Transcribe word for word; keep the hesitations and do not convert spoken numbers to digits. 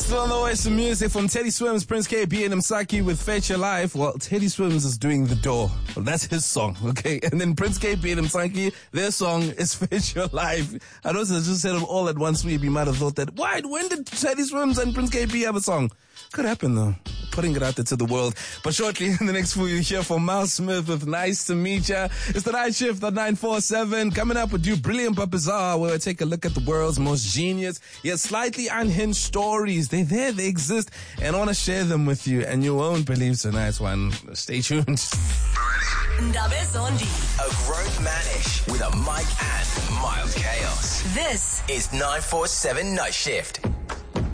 Still on the way, some music from Teddy Swims, Prince K B and Msaki with Fetch Your Life. Well, Teddy Swims is doing The Door. Well, that's his song, okay? And then Prince K B and Msaki, their song is Fetch Your Life. I know I just said it all at once. We might have thought that, why, when did Teddy Swims and Prince K B have a song? Could happen though. Putting it out there to the world. But shortly in the next few, you hear from Miles Smith with Nice to Meet Ya. It's the night shift at nine four seven. Coming up with you, Brilliant but Bizarre, where we take a look at the world's most genius yet slightly unhinged stories. They're there, they exist, and I want to share them with you, and you won't believe tonight's one. Stay tuned. Ndabe Zondi. A grown manish with a mic and mild chaos. This is nine four seven Night Shift.